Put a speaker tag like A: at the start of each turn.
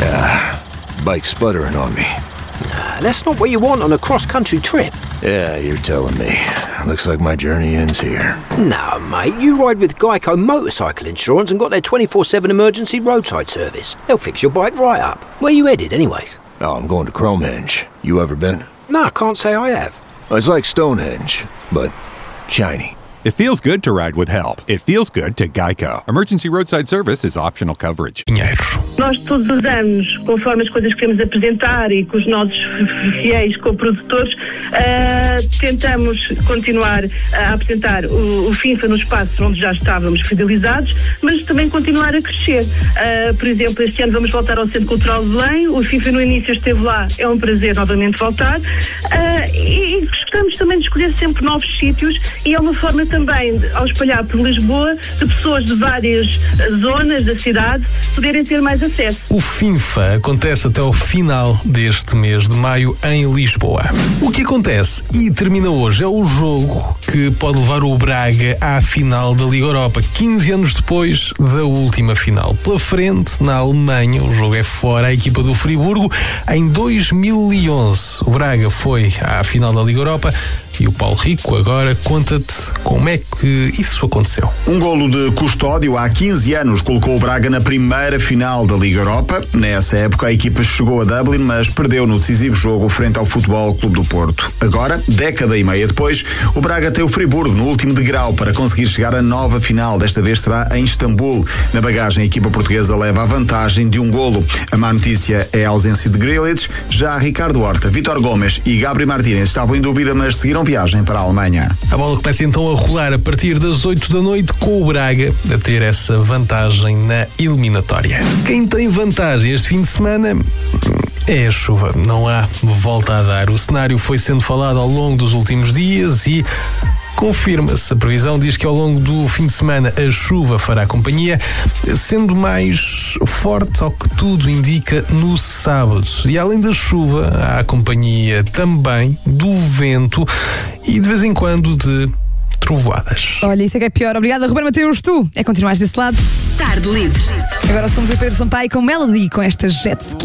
A: Bike sputtering on me.
B: That's not what you want on a cross-country trip.
A: Yeah, you're telling me. Looks like my journey ends here.
B: No, mate, you ride with Geico Motorcycle Insurance and got their 24/7 emergency roadside service. They'll fix your bike right up. Where you headed, anyways?
A: Oh, I'm going to Cromhenge. You ever been?
B: No, I can't say I have.
A: It's like Stonehenge, but shiny.
C: It feels good to ride with help. It feels good to Geico. Emergency roadside service is optional coverage.
D: Nós todos os anos, conforme as coisas que queremos apresentar e com os nossos fiéis co-produtores, tentamos continuar a apresentar o FIFA nos espaços onde já estávamos fidelizados, mas também continuar a crescer. Por exemplo, este ano vamos voltar ao Centro Cultural de Belém. O FIFA no início esteve lá, é um prazer novamente voltar. E gostamos também de escolher sempre novos sítios e é uma forma também, ao espalhar por Lisboa, de pessoas de várias zonas da cidade poderem ter mais acesso.
E: O FIFA acontece até ao final deste mês de maio em Lisboa. O que acontece e termina hoje é o jogo que pode levar o Braga à final da Liga Europa, 15 anos depois da última final. Pela frente, na Alemanha, o jogo é fora, a equipa do Friburgo. Em 2011, o Braga foi à final da Liga Europa. E o Paulo Rico agora conta-te como é que isso aconteceu.
F: Um golo de Custódio há 15 anos colocou o Braga na primeira final da Liga Europa. Nessa época a equipa chegou a Dublin, mas perdeu no decisivo jogo frente ao Futebol Clube do Porto. Agora, década e meia depois, o Braga tem o Friburgo no último degrau para conseguir chegar à nova final. Desta vez será em Istambul. Na bagagem a equipa portuguesa leva a vantagem de um golo. A má notícia é a ausência de Grealish. Já Ricardo Horta, Vítor Gomes e Gabriel Martínez estavam em dúvida, mas seguiram viagem para a Alemanha.
E: A bola começa então a rolar a partir das 8 da noite, com o Braga a ter essa vantagem na eliminatória. Quem tem vantagem este fim de semana é a chuva. Não há volta a dar. O cenário foi sendo falado ao longo dos últimos dias e confirma-se. A previsão diz que ao longo do fim de semana a chuva fará companhia, sendo mais forte, ao que tudo indica, no sábado. E além da chuva, há a companhia também do vento e de vez em quando de trovoadas.
G: Olha, isso é que é pior. Obrigada, Ruben Mateus. Tu é continuares desse lado.
H: Tarde Livre.
G: Agora somos a Pedro Sampaio com Melody, com esta Jet Ski.